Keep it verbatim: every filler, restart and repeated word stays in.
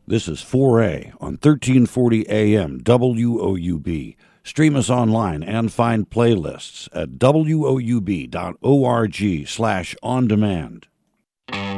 This is four A on thirteen forty A M W O U B. Stream us online and find playlists at woub dot org slash on demand.